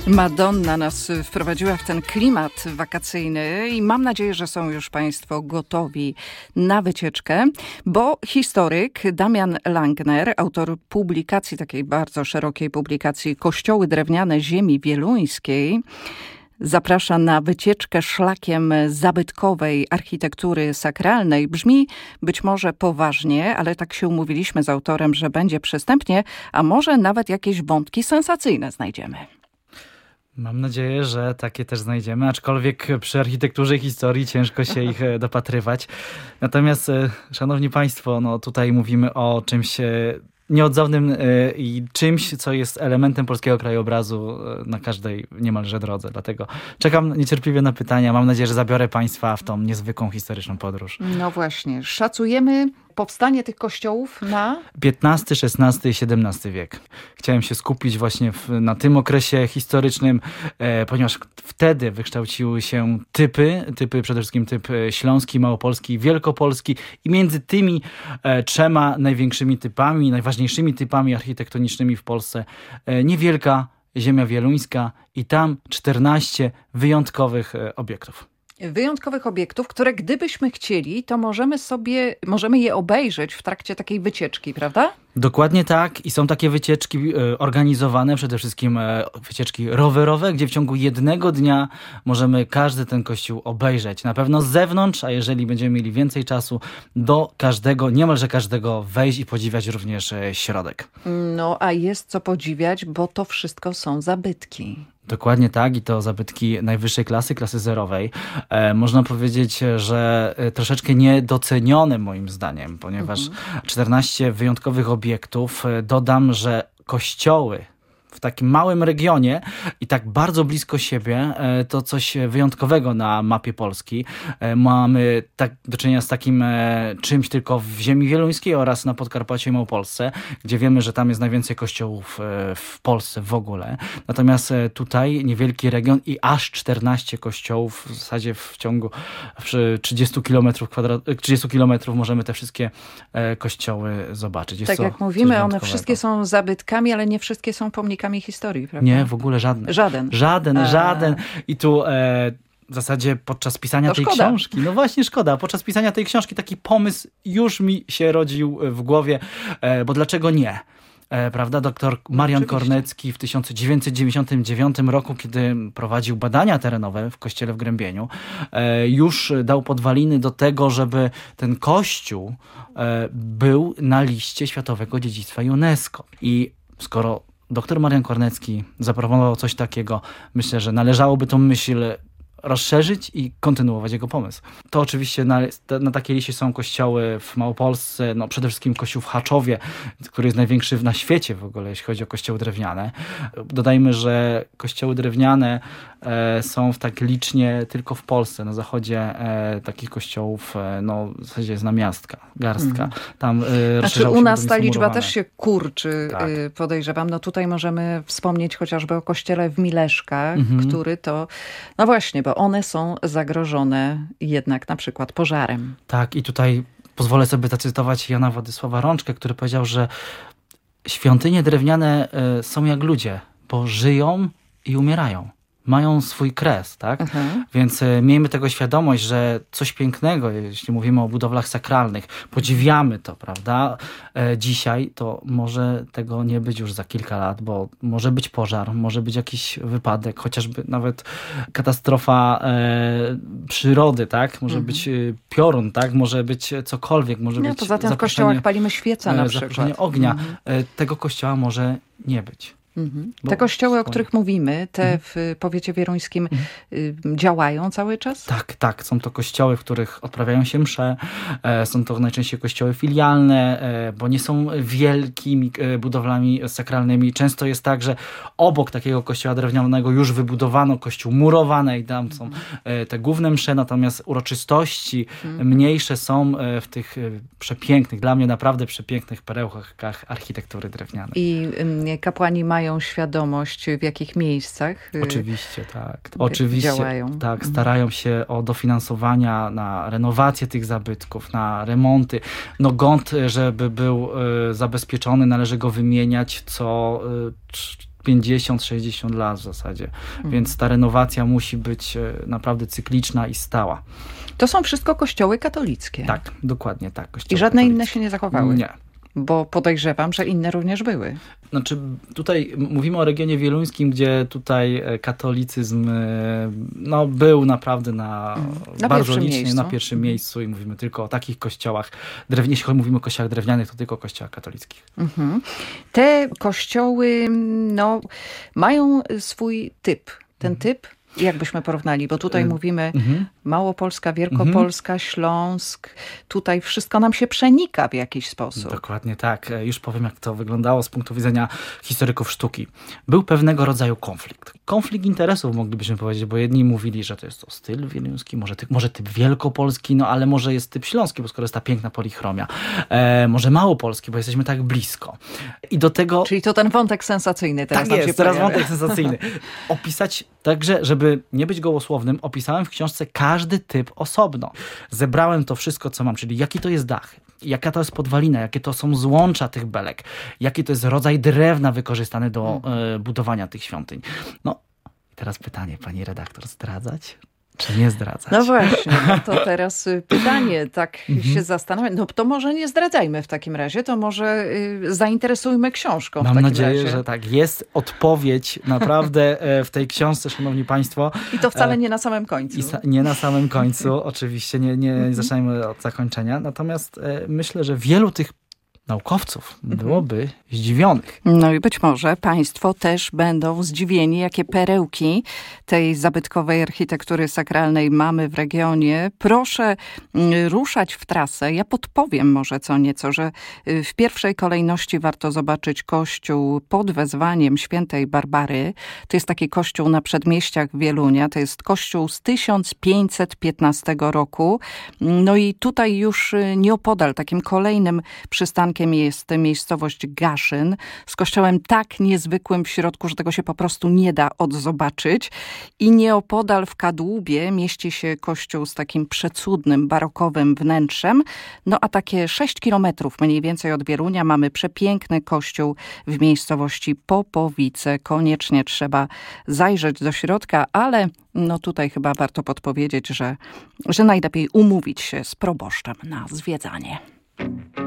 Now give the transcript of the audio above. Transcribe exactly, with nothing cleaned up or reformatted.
Madonna nas wprowadziła w ten klimat wakacyjny i mam nadzieję, że są już Państwo gotowi na wycieczkę, bo historyk Damian Langner, autor publikacji, takiej bardzo szerokiej publikacji Kościoły drewniane ziemi wieluńskiej, zaprasza na wycieczkę szlakiem zabytkowej architektury sakralnej. Brzmi być może poważnie, ale tak się umówiliśmy z autorem, że będzie przystępnie, a może nawet jakieś wątki sensacyjne znajdziemy. Mam nadzieję, że takie też znajdziemy, aczkolwiek przy architekturze i historii ciężko się ich dopatrywać. Natomiast, szanowni państwo, no tutaj mówimy o czymś nieodzownym i czymś, co jest elementem polskiego krajobrazu na każdej niemalże drodze. Dlatego czekam niecierpliwie na pytania. Mam nadzieję, że zabiorę państwa w tą niezwykłą historyczną podróż. No właśnie. Szacujemy powstanie tych kościołów na piętnasty, szesnasty i siedemnasty wiek. Chciałem się skupić właśnie w, na tym okresie historycznym, e, ponieważ wtedy wykształciły się typy, typy przede wszystkim typ śląski, małopolski, wielkopolski i między tymi e, trzema największymi typami, najważniejszymi typami architektonicznymi w Polsce e, niewielka ziemia wieluńska i tam czternaście wyjątkowych e, obiektów. Wyjątkowych obiektów, które gdybyśmy chcieli, to możemy sobie, możemy je obejrzeć w trakcie takiej wycieczki, prawda? Dokładnie tak i są takie wycieczki organizowane, przede wszystkim wycieczki rowerowe, gdzie w ciągu jednego dnia możemy każdy ten kościół obejrzeć. Na pewno z zewnątrz, a jeżeli będziemy mieli więcej czasu, do każdego, niemalże każdego wejść i podziwiać również środek. No a jest co podziwiać, bo to wszystko są zabytki. Dokładnie tak i to zabytki najwyższej klasy, klasy zerowej. E, można powiedzieć, że troszeczkę niedocenione moim zdaniem, ponieważ mhm. czternaście wyjątkowych obiektów. Dodam, że kościoły w takim małym regionie i tak bardzo blisko siebie to coś wyjątkowego na mapie Polski. Mamy tak do czynienia z takim czymś tylko w ziemi wieluńskiej oraz na Podkarpaciu i Małopolsce, gdzie wiemy, że tam jest najwięcej kościołów w Polsce w ogóle. Natomiast tutaj niewielki region i aż czternaście kościołów w zasadzie w ciągu trzydziestu kilometrów kwadrat- trzydziestu kilometrów możemy te wszystkie kościoły zobaczyć. Jest tak jak mówimy, one wszystkie są zabytkami, ale nie wszystkie są pomnikami historii, prawda? Nie, w ogóle żadne. Żaden. Żaden, A... żaden. I tu e, w zasadzie podczas pisania to tej szkoda. książki, no właśnie szkoda, podczas pisania tej książki taki pomysł już mi się rodził w głowie, e, bo dlaczego nie? E, prawda? Doktor Marian Oczywiście. Kornecki w tysiąc dziewięćset dziewięćdziesiątym dziewiątym roku, kiedy prowadził badania terenowe w kościele w Grębieniu, e, już dał podwaliny do tego, żeby ten kościół e, był na liście Światowego Dziedzictwa UNESCO. I skoro doktor Marian Kornecki zaproponował coś takiego, myślę, że należałoby tą myśl rozszerzyć i kontynuować jego pomysł. To oczywiście na, na takiej liście są kościoły w Małopolsce, no przede wszystkim kościół w Haczowie, który jest największy na świecie w ogóle, jeśli chodzi o kościoły drewniane. Dodajmy, że kościoły drewniane e, są w tak licznie tylko w Polsce. Na zachodzie e, takich kościołów e, no, w zasadzie jest namiastka, garstka. Tam, e, znaczy u nas ta liczba też się kurczy, tak. y, podejrzewam. No tutaj możemy wspomnieć chociażby o kościele w Mileszkach, mhm. który to, no właśnie, bo one są zagrożone jednak na przykład pożarem. Tak i tutaj pozwolę sobie zacytować Jana Władysława Rączkę, który powiedział, że świątynie drewniane y, są jak ludzie, bo żyją i umierają. Mają swój kres, tak? Mhm. Więc y, miejmy tego świadomość, że coś pięknego, jeśli mówimy o budowlach sakralnych, podziwiamy to, prawda? E, dzisiaj to może tego nie być już za kilka lat, bo może być pożar, może być jakiś wypadek, chociażby nawet katastrofa e, przyrody, tak? Może mhm. być y, piorun, tak? Może być cokolwiek, może no, być poza tym w kościołach palimy świece na przykład. Zaproszenie ognia. Mhm. E, tego kościoła może nie być. Mhm. Te kościoły, o których mówimy, te mhm. w powiecie wieluńskim mhm. działają cały czas? Tak, tak. Są to kościoły, w których odprawiają się msze. Są to najczęściej kościoły filialne, bo nie są wielkimi budowlami sakralnymi. Często jest tak, że obok takiego kościoła drewnianego już wybudowano kościół murowany i tam są te główne msze, natomiast uroczystości mhm. mniejsze są w tych przepięknych, dla mnie naprawdę przepięknych perełkach architektury drewnianej. I kapłani mają mają świadomość, w jakich miejscach Oczywiście, tak. Oczywiście, działają. Tak, starają się o dofinansowania na renowację tych zabytków, na remonty. No gąd, żeby był y, zabezpieczony, należy go wymieniać co y, pięćdziesiąt sześćdziesiąt lat w zasadzie. Mhm. Więc ta renowacja musi być naprawdę cykliczna i stała. To są wszystko kościoły katolickie. Tak, dokładnie tak. I żadne katolickie. inne się nie zachowały? Nie. Bo podejrzewam, że inne również były. Znaczy, tutaj mówimy o regionie wieluńskim, gdzie tutaj katolicyzm no, był naprawdę na, na bardzo licznie miejscu. na pierwszym miejscu i mówimy tylko o takich kościołach drewnianych. Jeśli mówimy o kościołach drewnianych, to tylko o kościołach katolickich. Mhm. Te kościoły no, mają swój typ. Ten mhm. typ, jak byśmy porównali, bo tutaj mówimy mhm. Małopolska, Wielkopolska, mhm. Śląsk. Tutaj wszystko nam się przenika w jakiś sposób. Dokładnie tak. Już powiem, jak to wyglądało z punktu widzenia historyków sztuki. Był pewnego rodzaju konflikt. Konflikt interesów, moglibyśmy powiedzieć, bo jedni mówili, że to jest to styl wieluński, może, ty, może typ wielkopolski, no ale może jest typ śląski, bo skoro jest ta piękna polichromia. E, może małopolski, bo jesteśmy tak blisko. I do tego... Czyli to ten wątek sensacyjny teraz tak nam jest, się teraz pojawia. wątek sensacyjny. Opisać także, żeby nie być gołosłownym, opisałem w książce każdy typ osobno. Zebrałem to wszystko, co mam, czyli jaki to jest dach, jaka to jest podwalina, jakie to są złącza tych belek, jaki to jest rodzaj drewna wykorzystany do hmm. y, budowania tych świątyń. No i teraz pytanie, pani redaktor, zdradzać? Czy nie zdradzać? No właśnie, no to teraz pytanie, tak się zastanawiam. No to może nie zdradzajmy w takim razie, to może y, zainteresujmy książką Mam w takim nadzieję, razie. że tak. Jest odpowiedź naprawdę w tej książce, szanowni państwo. I to wcale nie na samym końcu. I sa- nie na samym końcu, oczywiście, nie, nie zaczynajmy od zakończenia. Natomiast e, myślę, że wielu tych naukowców byłoby zdziwionych. No i być może państwo też będą zdziwieni, jakie perełki tej zabytkowej architektury sakralnej mamy w regionie. Proszę ruszać w trasę. Ja podpowiem może co nieco, że w pierwszej kolejności warto zobaczyć kościół pod wezwaniem świętej Barbary. To jest taki kościół na przedmieściach Wielunia. To jest kościół z tysiąc pięćset piętnastego roku. No i tutaj już nieopodal, takim kolejnym przystankiem jest miejscowość Gaszyn z kościołem tak niezwykłym w środku, że tego się po prostu nie da odzobaczyć. I nieopodal w Kadłubie mieści się kościół z takim przecudnym, barokowym wnętrzem. No a takie sześć kilometrów mniej więcej od Wielunia mamy przepiękny kościół w miejscowości Popowice. Koniecznie trzeba zajrzeć do środka, ale no tutaj chyba warto podpowiedzieć, że, że najlepiej umówić się z proboszczem na zwiedzanie.